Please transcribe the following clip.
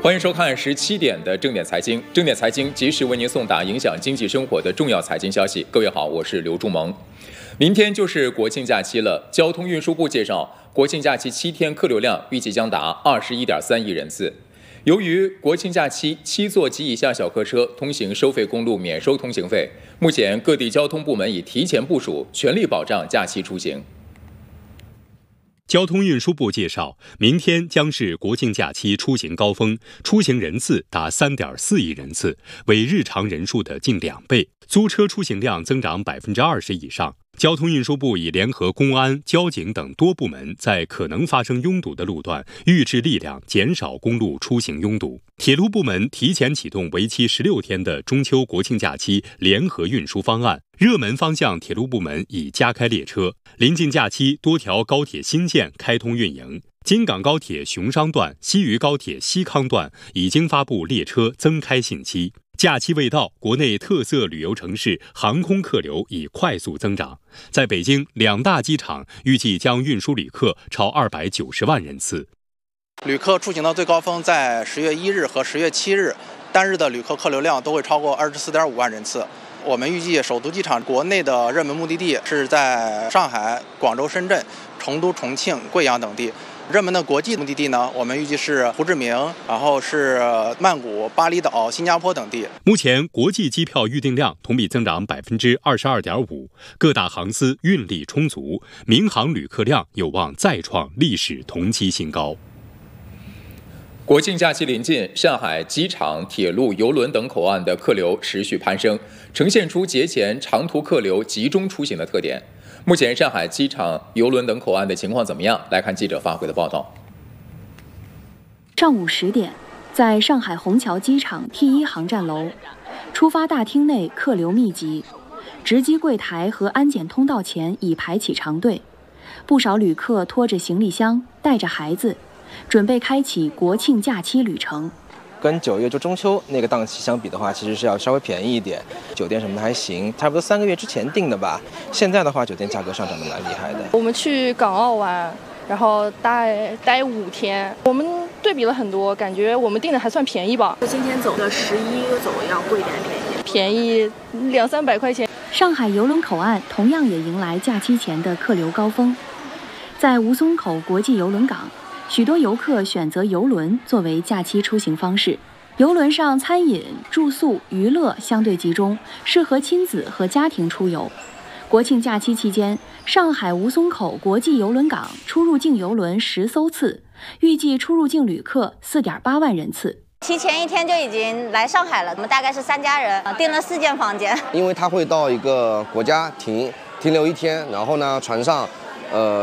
欢迎收看17点的正点财经。正点财经及时为您送达影响经济生活的重要财经消息。各位好，我是刘祝萌。明天就是国庆假期了。交通运输部介绍，国庆假期7天客流量预计将达21.3亿人次。由于国庆假期7座及以下小客车通行收费公路免收通行费，目前各地交通部门已提前部署，全力保障假期出行。 交通运输部介绍，明天将是国庆假期出行高峰，出行人次达3.4亿人次，为日常人数的近2倍，租车出行量增长20%以上。交通运输部已联合公安、交警等多部门，在可能发生拥堵的路段预置力量，减少公路出行拥堵。铁路部门提前启动为期16天的中秋国庆假期联合运输方案，热门方向铁路部门已加开列车。临近假期，多条高铁新线开通运营。京港高铁熊商段、西渝高铁西康段已经发布列车增开信息。假期未到，国内特色旅游城市航空客流已快速增长。在北京2大机场预计将运输旅客超290万人次。 旅客出行的最高峰在10月1日和10月7日，单日的旅客客流量都会超过24.5万人次。我们预计首都机场国内的热门目的地是在上海、广州、深圳、成都、重庆、贵阳等地。热门的国际目的地呢，我们预计是胡志明，然后是曼谷、巴厘岛、新加坡等地。 目前国际机票预订量同比增长22.5%，各大航司运力充足，民航旅客量有望再创历史同期新高。 国庆假期临近，上海机场、铁路、邮轮等口岸的客流持续攀升，呈现出节前长途客流集中出行的特点。目前上海机场、邮轮等口岸的情况怎么样？来看记者发回的报道。 上午10点，在上海虹桥机场 T1 航站楼，出发大厅内客流密集，值机柜台和安检通道前已排起长队，不少旅客拖着行李箱，带着孩子，准备开启国庆假期旅程。 跟9月就中秋那个档期相比的话，其实是要稍微便宜一点，酒店什么的还行，差不多3个月之前订的吧。现在的话，酒店价格上涨的蛮厉害的。 我们去港澳玩，然后待5天，我们对比了很多，感觉我们订的还算便宜吧。 今天走的11走要贵点便宜200-300块钱。 上海邮轮口岸同样也迎来假期前的客流高峰，在吴淞口国际邮轮港，许多游客选择邮轮作为假期出行方式。邮轮上餐饮、住宿、娱乐相对集中，适合亲子和家庭出游。国庆假期期间，上海吴淞口国际邮轮港出入境邮轮10艘次，预计出入境旅客4.8万人次。 提前1天就已经来上海了，我们大概是3家人，订了4间房间。 因为它会到一个国家停留1天，然后呢，船上